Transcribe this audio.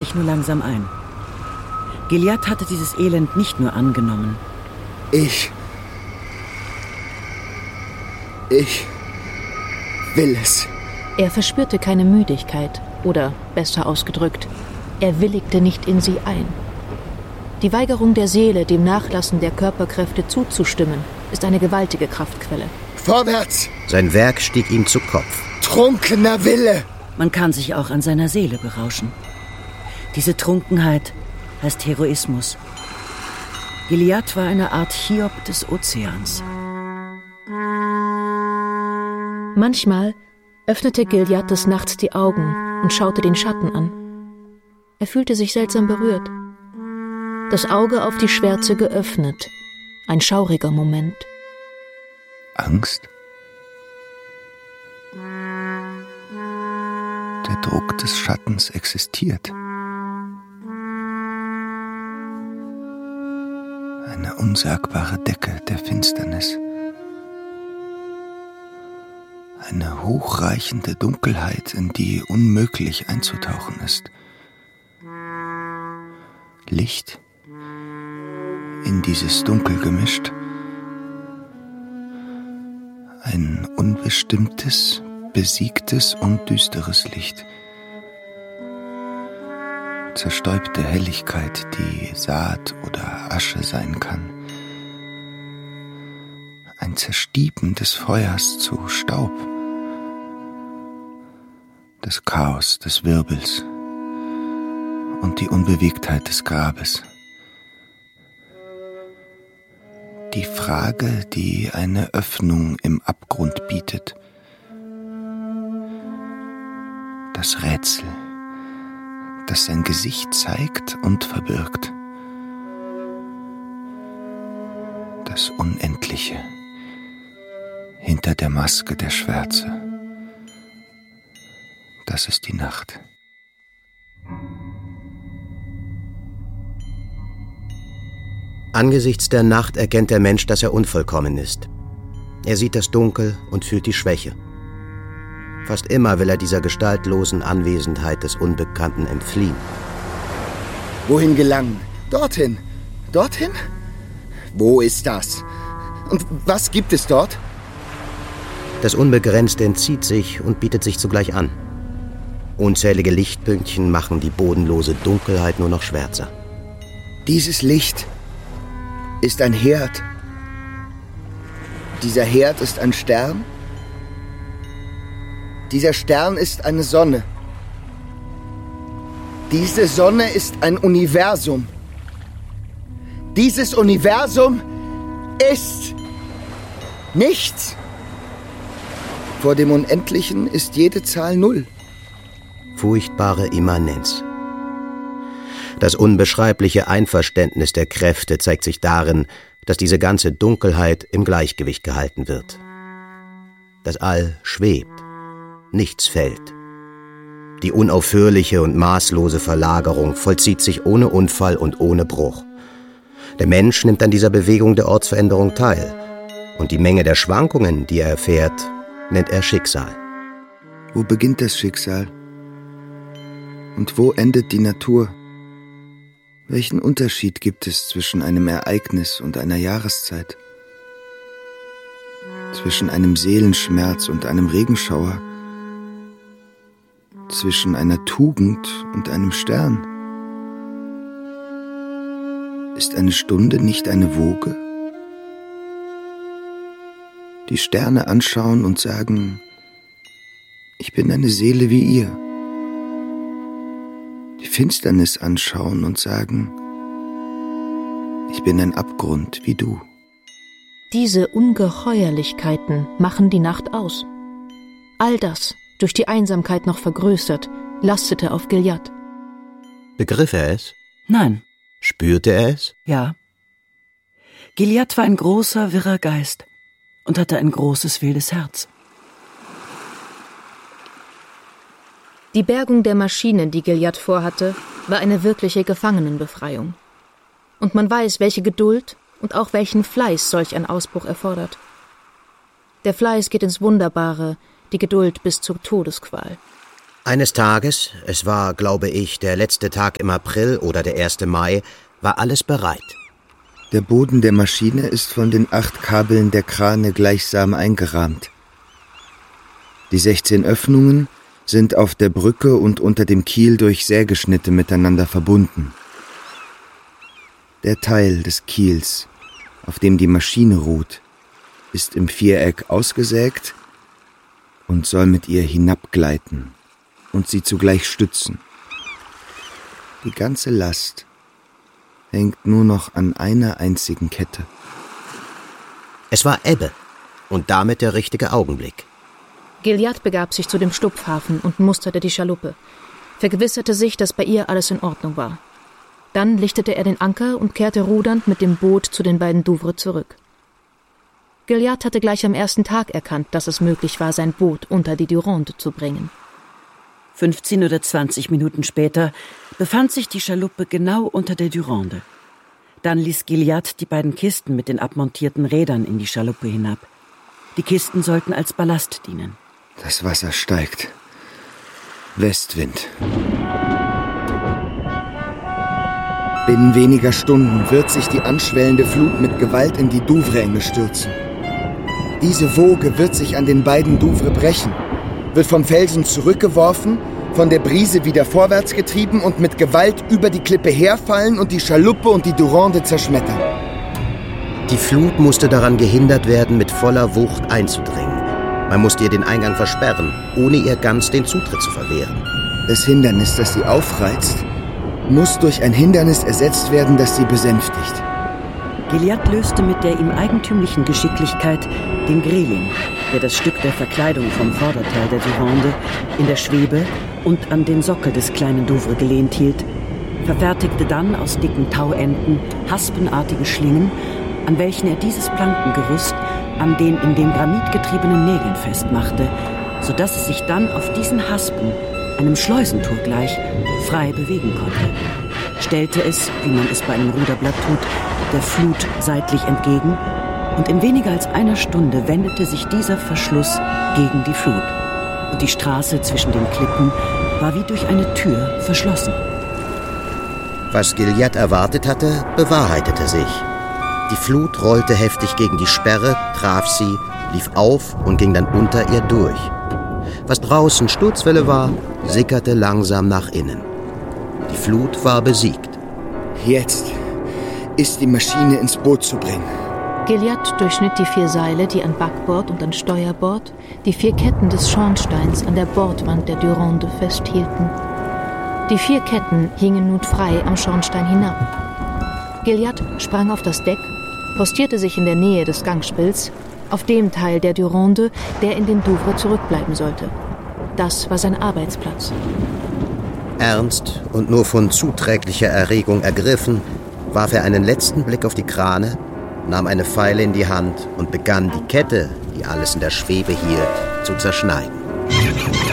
sich nur langsam ein. Gilliatt hatte dieses Elend nicht nur angenommen. Ich will es. Er verspürte keine Müdigkeit oder, besser ausgedrückt, er willigte nicht in sie ein. Die Weigerung der Seele, dem Nachlassen der Körperkräfte zuzustimmen, ist eine gewaltige Kraftquelle. Vorwärts! Sein Werk stieg ihm zu Kopf. Trunkener Wille! Man kann sich auch an seiner Seele berauschen. Diese Trunkenheit heißt Heroismus. Gilliatt war eine Art Hiob des Ozeans. Manchmal öffnete Gilliatt des Nachts die Augen und schaute den Schatten an. Er fühlte sich seltsam berührt. Das Auge auf die Schwärze geöffnet. Ein schauriger Moment. Angst? Der Druck des Schattens existiert. Eine unsagbare Decke der Finsternis. Eine hochreichende Dunkelheit, in die unmöglich einzutauchen ist. Licht in dieses Dunkel gemischt. Ein unbestimmtes, besiegtes und düsteres Licht. Zerstäubte Helligkeit, die Saat oder Asche sein kann. Ein Zerstieben des Feuers zu Staub. Das Chaos des Wirbels und die Unbewegtheit des Grabes. Die Frage, die eine Öffnung im Abgrund bietet. Das Rätsel, das sein Gesicht zeigt und verbirgt. Das Unendliche hinter der Maske der Schwärze. Das ist die Nacht. Angesichts der Nacht erkennt der Mensch, dass er unvollkommen ist. Er sieht das Dunkel und fühlt die Schwäche. Fast immer will er dieser gestaltlosen Anwesenheit des Unbekannten entfliehen. Wohin gelangen? Dorthin. Dorthin? Wo ist das? Und was gibt es dort? Das Unbegrenzte entzieht sich und bietet sich zugleich an. Unzählige Lichtpünktchen machen die bodenlose Dunkelheit nur noch schwärzer. Dieses Licht ist ein Herd. Dieser Herd ist ein Stern. Dieser Stern ist eine Sonne. Diese Sonne ist ein Universum. Dieses Universum ist nichts. Vor dem Unendlichen ist jede Zahl Null. Furchtbare Immanenz. Das unbeschreibliche Einverständnis der Kräfte zeigt sich darin, dass diese ganze Dunkelheit im Gleichgewicht gehalten wird. Das All schwebt, nichts fällt. Die unaufhörliche und maßlose Verlagerung vollzieht sich ohne Unfall und ohne Bruch. Der Mensch nimmt an dieser Bewegung der Ortsveränderung teil. Und die Menge der Schwankungen, die er erfährt, nennt er Schicksal. Wo beginnt das Schicksal? Und wo endet die Natur? Welchen Unterschied gibt es zwischen einem Ereignis und einer Jahreszeit? Zwischen einem Seelenschmerz und einem Regenschauer? Zwischen einer Tugend und einem Stern? Ist eine Stunde nicht eine Woge? Die Sterne anschauen und sagen, ich bin eine Seele wie ihr. Die Finsternis anschauen und sagen, ich bin ein Abgrund wie du. Diese Ungeheuerlichkeiten machen die Nacht aus. All das, durch die Einsamkeit noch vergrößert, lastete auf Gilliatt. Begriff er es? Nein. Spürte er es? Ja. Gilliatt war ein großer, wirrer Geist und hatte ein großes, wildes Herz. Die Bergung der Maschine, die Gilliatt vorhatte, war eine wirkliche Gefangenenbefreiung. Und man weiß, welche Geduld und auch welchen Fleiß solch ein Ausbruch erfordert. Der Fleiß geht ins Wunderbare, die Geduld bis zur Todesqual. Eines Tages, es war, glaube ich, der letzte Tag im April oder der 1. Mai, war alles bereit. Der Boden der Maschine ist von den 8 Kabeln der Krane gleichsam eingerahmt. Die 16 Öffnungen sind auf der Brücke und unter dem Kiel durch Sägeschnitte miteinander verbunden. Der Teil des Kiels, auf dem die Maschine ruht, ist im Viereck ausgesägt und soll mit ihr hinabgleiten und sie zugleich stützen. Die ganze Last hängt nur noch an einer einzigen Kette. Es war Ebbe und damit der richtige Augenblick. Gilliatt begab sich zu dem Stupfhafen und musterte die Schaluppe, vergewisserte sich, dass bei ihr alles in Ordnung war. Dann lichtete er den Anker und kehrte rudernd mit dem Boot zu den beiden Douvres zurück. Gilliatt hatte gleich am ersten Tag erkannt, dass es möglich war, sein Boot unter die Durande zu bringen. 15 oder 20 Minuten später befand sich die Schaluppe genau unter der Durande. Dann ließ Gilliatt die beiden Kisten mit den abmontierten Rädern in die Schaluppe hinab. Die Kisten sollten als Ballast dienen. Das Wasser steigt. Westwind. Binnen weniger Stunden wird sich die anschwellende Flut mit Gewalt in die Douvre-Enge stürzen. Diese Woge wird sich an den beiden Douvres brechen, wird vom Felsen zurückgeworfen, von der Brise wieder vorwärts getrieben und mit Gewalt über die Klippe herfallen und die Schaluppe und die Durande zerschmettern. Die Flut musste daran gehindert werden, mit voller Wucht einzudringen. Man musste ihr den Eingang versperren, ohne ihr ganz den Zutritt zu verwehren. Das Hindernis, das sie aufreizt, muss durch ein Hindernis ersetzt werden, das sie besänftigt. Gilliatt löste mit der ihm eigentümlichen Geschicklichkeit den Greling, der das Stück der Verkleidung vom Vorderteil der Durande in der Schwebe und an den Sockel des kleinen Douvre gelehnt hielt, verfertigte dann aus dicken Tauenden haspenartige Schlingen, an welchen er dieses Plankengerüst an den in den Granit getriebenen Nägeln festmachte, sodass es sich dann auf diesen Haspen, einem Schleusentor gleich, frei bewegen konnte. Stellte es, wie man es bei einem Ruderblatt tut, der Flut seitlich entgegen, und in weniger als einer Stunde wendete sich dieser Verschluss gegen die Flut, und die Straße zwischen den Klippen war wie durch eine Tür verschlossen. Was Gilliatt erwartet hatte, bewahrheitete sich. Die Flut rollte heftig gegen die Sperre, traf sie, lief auf und ging dann unter ihr durch. Was draußen Sturzwelle war, sickerte langsam nach innen. Die Flut war besiegt. Jetzt ist die Maschine ins Boot zu bringen. Gilliatt durchschnitt die 4 Seile, die an Backbord und an Steuerbord die 4 Ketten des Schornsteins an der Bordwand der Durande festhielten. Die 4 Ketten hingen nun frei am Schornstein hinab. Gilliatt sprang auf das Deck, postierte sich in der Nähe des Gangspils, auf dem Teil der Durande, der in den Douvres zurückbleiben sollte. Das war sein Arbeitsplatz. Ernst und nur von zuträglicher Erregung ergriffen, warf er einen letzten Blick auf die Krane, nahm eine Feile in die Hand und begann, die Kette, die alles in der Schwebe hielt, zu zerschneiden.